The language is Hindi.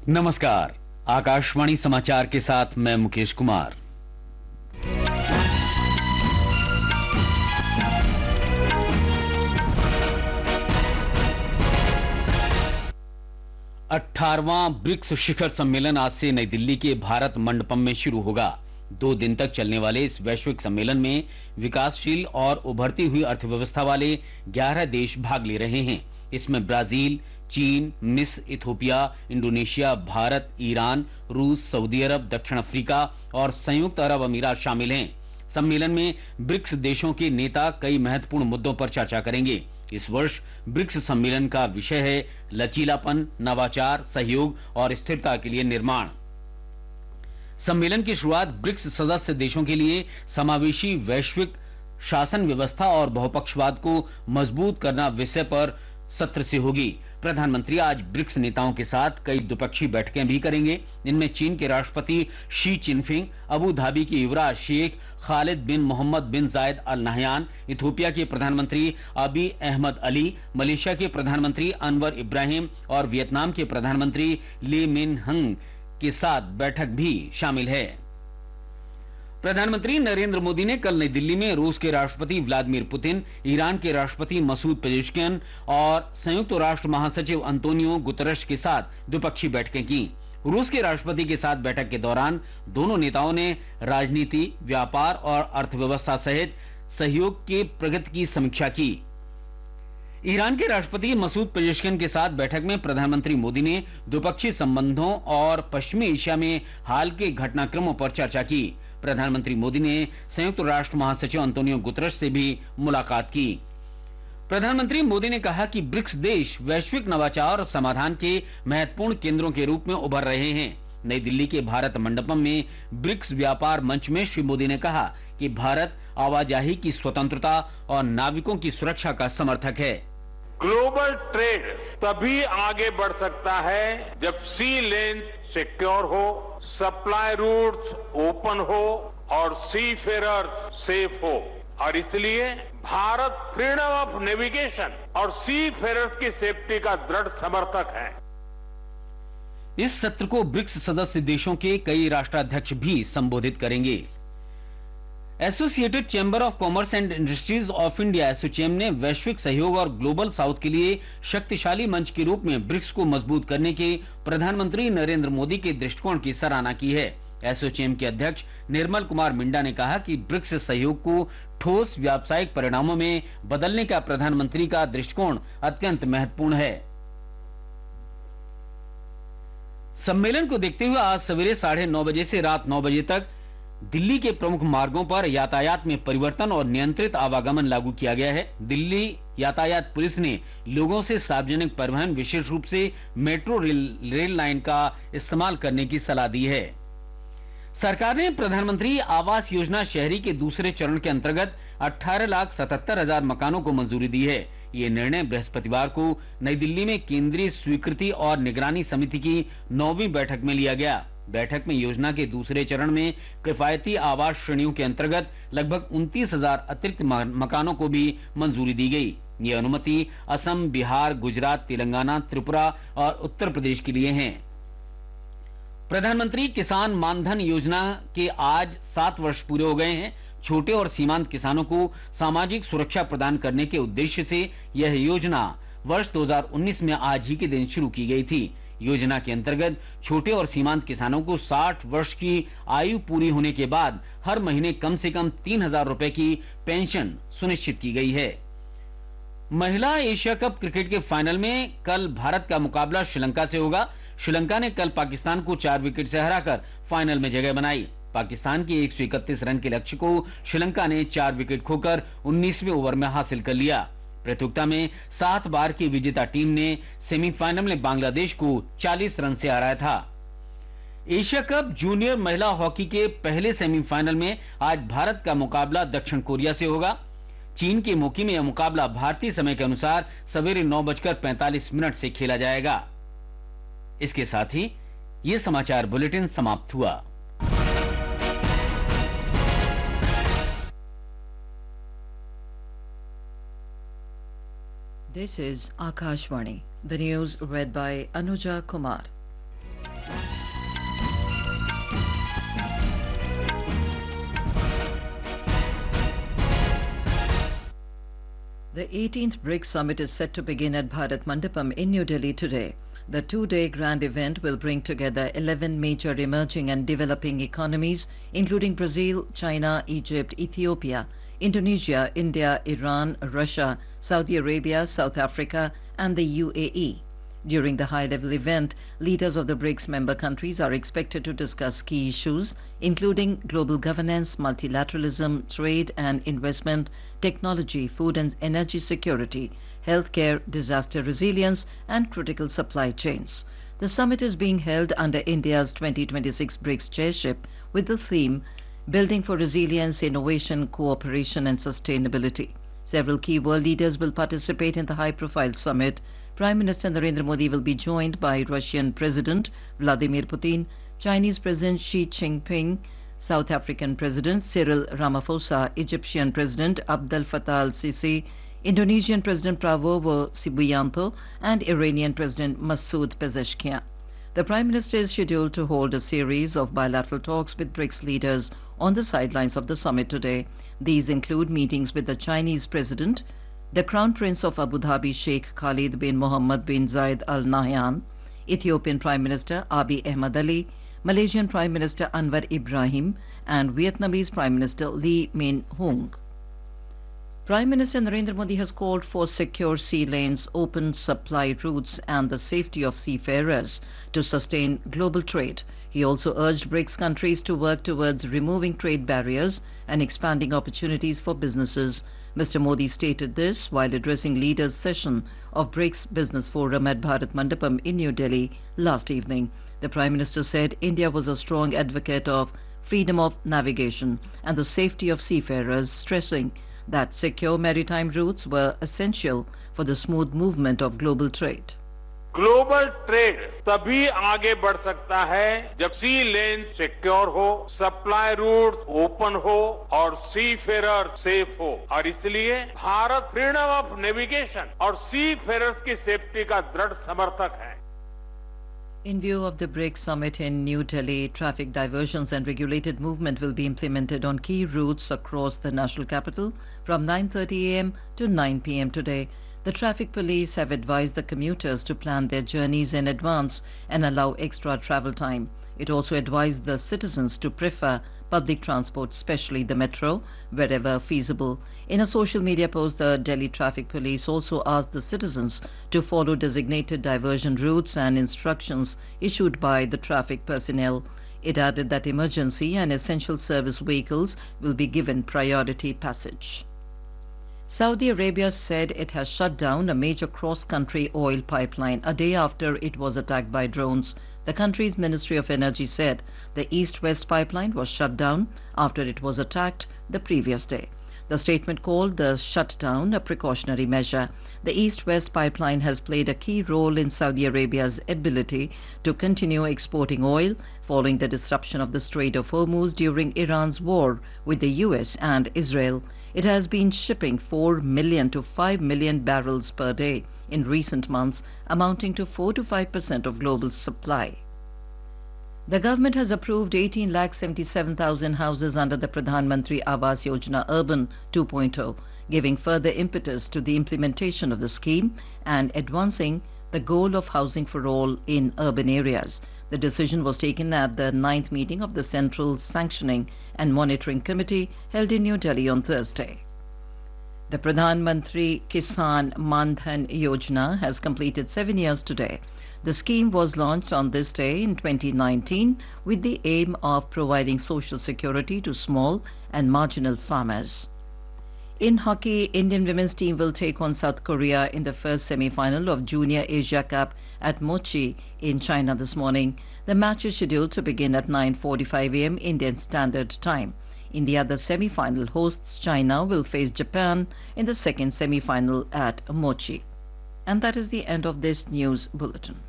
नमस्कार, आकाशवाणी समाचार के साथ मैं मुकेश कुमार। अठारहवां ब्रिक्स शिखर सम्मेलन आज से नई दिल्ली के भारत मंडपम में शुरू होगा। 2 दिन तक चलने वाले इस वैश्विक सम्मेलन में विकासशील और उभरती हुई अर्थव्यवस्था वाले 11 देश भाग ले रहे हैं। इसमें ब्राजील, चीन, मिस्र, इथोपिया, इंडोनेशिया, भारत, ईरान, रूस, सऊदी अरब, दक्षिण अफ्रीका और संयुक्त अरब अमीरात शामिल हैं। सम्मेलन में ब्रिक्स देशों के नेता कई महत्वपूर्ण मुद्दों पर चर्चा करेंगे। इस वर्ष ब्रिक्स सम्मेलन का विषय है लचीलापन, नवाचार, सहयोग और स्थिरता के लिए निर्माण। सम्मेलन की शुरुआत ब्रिक्स सदस्य देशों के लिए समावेशी वैश्विक शासन व्यवस्था और बहुपक्षवाद को मजबूत करना विषय पर सत्र से होगी। प्रधानमंत्री आज ब्रिक्स नेताओं के साथ कई द्विपक्षीय बैठकें भी करेंगे। इनमें चीन के राष्ट्रपति शी चिनफिंग, अबू धाबी के युवराज शेख खालिद बिन मोहम्मद बिन जायद अल नहयान, इथोपिया के प्रधानमंत्री अबी अहमद अली, मलेशिया के प्रधानमंत्री अनवर इब्राहिम और वियतनाम के प्रधानमंत्री ले मिन हंग के साथ बैठक भी शामिल है। प्रधानमंत्री नरेंद्र मोदी ने कल नई दिल्ली में रूस के राष्ट्रपति व्लादिमीर पुतिन, ईरान के राष्ट्रपति मसूद पेजेश्कियान और संयुक्त राष्ट्र महासचिव अंतोनियो गुतरश के साथ द्विपक्षीय बैठकें की। रूस के राष्ट्रपति के साथ बैठक के दौरान दोनों नेताओं ने राजनीति, व्यापार और अर्थव्यवस्था सहित सहयोग के प्रगति की समीक्षा की। ईरान के राष्ट्रपति मसूद पेजेश्कियान के साथ बैठक में प्रधानमंत्री मोदी ने द्विपक्षीय संबंधों और पश्चिमी एशिया में हाल के घटनाक्रमों पर चर्चा की। प्रधानमंत्री मोदी ने संयुक्त राष्ट्र महासचिव अंतोनियो गुतरश से भी मुलाकात की। प्रधानमंत्री मोदी ने कहा कि ब्रिक्स देश वैश्विक नवाचार और समाधान के महत्वपूर्ण केंद्रों के रूप में उभर रहे हैं। नई दिल्ली के भारत मंडपम में ब्रिक्स व्यापार मंच में श्री मोदी ने कहा कि भारत आवाजाही की स्वतंत्रता और नाविकों की सुरक्षा का समर्थक है। ग्लोबल ट्रेड तभी आगे बढ़ सकता है जब सी लेन सिक्योर हो, सप्लाई रूट्स ओपन हो और सी फेरर्स सेफ हो। और इसलिए भारत फ्रीडम ऑफ नेविगेशन और सी फेरर्स की सेफ्टी का दृढ़ समर्थक है। इस सत्र को ब्रिक्स सदस्य देशों के कई राष्ट्राध्यक्ष भी संबोधित करेंगे। Associated chamber of commerce and industries of India ASSOCHAM ने वैश्विक सहयोग और ग्लोबल साउथ के लिए शक्तिशाली मंच के रूप में ब्रिक्स को मजबूत करने के प्रधानमंत्री नरेंद्र मोदी के दृष्टिकोण की सराहना की है। एसोचैम के अध्यक्ष निर्मल कुमार मिंडा ने कहा कि ब्रिक्स सहयोग को ठोस व्यावसायिक परिणामों में बदलने का प्रधानमंत्री का दृष्टिकोण अत्यंत महत्वपूर्ण है। सम्मेलन को देखते हुए आज सवेरे 9:30 बजे से रात 9 बजे तक दिल्ली के प्रमुख मार्गों पर यातायात में परिवर्तन और नियंत्रित आवागमन लागू किया गया है। दिल्ली यातायात पुलिस ने लोगों से सार्वजनिक परिवहन, विशेष रूप से मेट्रो रेल लाइन का इस्तेमाल करने की सलाह दी है। सरकार ने प्रधानमंत्री आवास योजना शहरी के दूसरे चरण के अंतर्गत 18,77,000 मकानों को मंजूरी दी है। ये निर्णय बृहस्पतिवार को नई दिल्ली में केंद्रीय स्वीकृति और निगरानी समिति की 9वीं बैठक में लिया गया। बैठक में योजना के दूसरे चरण में किफायती आवास श्रेणियों के अंतर्गत लगभग 29,000 अतिरिक्त मकानों को भी मंजूरी दी गई। ये अनुमति असम, बिहार, गुजरात, तेलंगाना, त्रिपुरा और उत्तर प्रदेश के लिए है। प्रधानमंत्री किसान मानधन योजना के आज 7 वर्ष पूरे हो गए हैं। छोटे और सीमांत किसानों को सामाजिक सुरक्षा प्रदान करने के उद्देश्य से यह योजना वर्ष 2019 में आज ही के दिन शुरू की गई थी। योजना के अंतर्गत छोटे और सीमांत किसानों को 60 वर्ष की आयु पूरी होने के बाद हर महीने कम से कम 3,000 रुपए की पेंशन सुनिश्चित की गई है। महिला एशिया कप क्रिकेट के फाइनल में कल भारत का मुकाबला श्रीलंका से होगा। श्रीलंका ने कल पाकिस्तान को 4 विकेट से हराकर फाइनल में जगह बनाई। पाकिस्तान के 131 रन के लक्ष्य को श्रीलंका ने 4 विकेट खोकर 19वें ओवर में हासिल कर लिया। प्रतियोगिता में 7 बार की विजेता टीम ने सेमीफाइनल में बांग्लादेश को 40 रन से हराया था। एशिया कप जूनियर महिला हॉकी के पहले सेमीफाइनल में आज भारत का मुकाबला दक्षिण कोरिया से होगा। चीन के मोकी में यह मुकाबला भारतीय समय के अनुसार सवेरे 9:45 से खेला जाएगा। इसके साथ ही ये समाचार बुलेटिन समाप्त हुआ। This is Akashvani. The news read by Anuja Kumar. The 18th BRICS Summit is set to begin at Bharat Mandapam in New Delhi today. The two-day grand event will bring together 11 major emerging and developing economies, including Brazil, China, Egypt, Ethiopia, Indonesia, India, Iran, Russia, Saudi Arabia, South Africa, and the UAE. During the high-level event, leaders of the BRICS member countries are expected to discuss key issues, including global governance, multilateralism, trade and investment, technology, food and energy security, healthcare, disaster resilience, and critical supply chains. The summit is being held under India's 2026 BRICS chairship with the theme Building for Resilience, Innovation, Cooperation and Sustainability. Several key world leaders will participate in the high-profile summit. Prime Minister Narendra Modi will be joined by Russian President Vladimir Putin, Chinese President Xi Jinping, South African President Cyril Ramaphosa, Egyptian President Abdel Fattah al-Sisi, Indonesian President Prabowo Subianto, and Iranian President Masoud Pezeshkian. The Prime Minister is scheduled to hold a series of bilateral talks with BRICS leaders on the sidelines of the summit today. These include meetings with the Chinese President, the Crown Prince of Abu Dhabi Sheikh Khalid bin Mohammed bin Zayed Al Nahyan, Ethiopian Prime Minister Abiy Ahmed Ali, Malaysian Prime Minister Anwar Ibrahim, and Vietnamese Prime Minister Lee Min Hoong. Prime Minister Narendra Modi has called for secure sea lanes, open supply routes and the safety of seafarers to sustain global trade. He also urged BRICS countries to work towards removing trade barriers and expanding opportunities for businesses. Mr. Modi stated this while addressing leaders' session of BRICS Business Forum at Bharat Mandapam in New Delhi last evening. The Prime Minister said India was a strong advocate of freedom of navigation and the safety of seafarers, stressing that secure maritime routes were essential for the smooth movement of global trade. Global trade तभी आगे बढ़ सकता है जब सी लेन सिक्योर हो, सप्लाई रूट ओपन हो और सी फेरर सेफ हो। और इसलिए भारत फ्रीडम ऑफ नेविगेशन और सी फेरर्स की सेफ्टी का दृढ़ समर्थक है। In view of the BRICS summit in New Delhi, traffic diversions and regulated movement will be implemented on key routes across the national capital from 9:30 a.m. to 9 p.m. today. The traffic police have advised the commuters to plan their journeys in advance and allow extra travel time. It also advised the citizens to prefer public transport, especially the metro, wherever feasible. In a social media post, the Delhi Traffic Police also asked the citizens to follow designated diversion routes and instructions issued by the traffic personnel. It added that emergency and essential service vehicles will be given priority passage. Saudi Arabia said it has shut down a major cross-country oil pipeline a day after it was attacked by drones. The country's Ministry of Energy said the East-West pipeline was shut down after it was attacked the previous day. The statement called the shutdown a precautionary measure. The East-West pipeline has played a key role in Saudi Arabia's ability to continue exporting oil following the disruption of the Strait of Hormuz during Iran's war with the US and Israel. It has been shipping 4 million to 5 million barrels per day in recent months, amounting to 4 to 5% of global supply. The government has approved 18,77,000 houses under the Pradhan Mantri Awas Yojana Urban 2.0, giving further impetus to the implementation of the scheme and advancing the goal of housing for all in urban areas. The decision was taken at the 9th meeting of the Central Sanctioning and Monitoring Committee held in New Delhi on Thursday. The Pradhan Mantri Kisan Man Dhan Yojana has completed 7 years today. The scheme was launched on this day in 2019 with the aim of providing social security to small and marginal farmers. In hockey, Indian women's team will take on South Korea in the first semi-final of Junior Asia Cup at Mochi in China this morning. The match is scheduled to begin at 9:45 a.m. Indian Standard Time. In the other semi-final, hosts China will face Japan in the second semi-final at Mochi. And that is the end of this news bulletin.